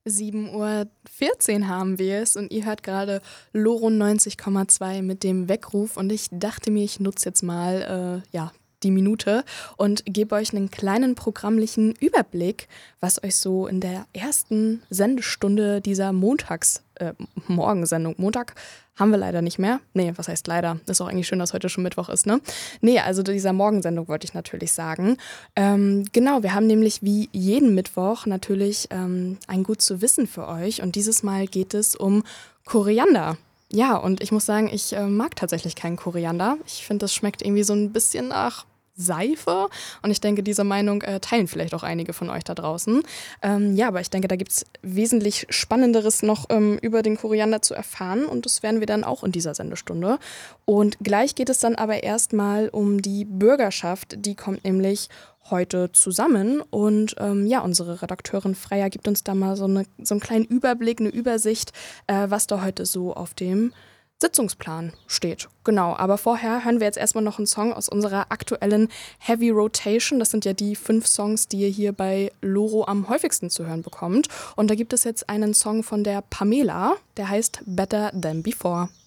7:14 Uhr haben wir es und ihr hört gerade Loro 90,2 mit dem Weckruf und ich dachte mir, ich nutze jetzt mal die Minute und gebe euch einen kleinen programmlichen Überblick, was euch so in der ersten Sendestunde dieser Morgensendung, Montag haben wir leider nicht mehr. Nee, was heißt leider? Ist auch eigentlich schön, dass heute schon Mittwoch ist, ne? Nee, also dieser Morgensendung wollte ich natürlich sagen. Genau, wir haben nämlich wie jeden Mittwoch natürlich ein Gut zu wissen für euch und dieses Mal geht es um Koriander. Ja, und ich muss sagen, ich mag tatsächlich keinen Koriander. Ich finde, das schmeckt irgendwie so ein bisschen nach Seife und ich denke, diese Meinung teilen vielleicht auch einige von euch da draußen. Ja, aber ich denke, da gibt es wesentlich Spannenderes noch über den Koriander zu erfahren und das werden wir dann auch in dieser Sendestunde. Und gleich geht es dann aber erstmal um die Bürgerschaft, die kommt nämlich heute zusammen und unsere Redakteurin Freya gibt uns da mal so einen kleinen Überblick, eine Übersicht, was da heute so auf dem Sitzungsplan steht. Genau, aber vorher hören wir jetzt erstmal noch einen Song aus unserer aktuellen Heavy Rotation. Das sind ja die 5 Songs, die ihr hier bei Loro am häufigsten zu hören bekommt. Und da gibt es jetzt einen Song von der Pamela, der heißt Better Than Before.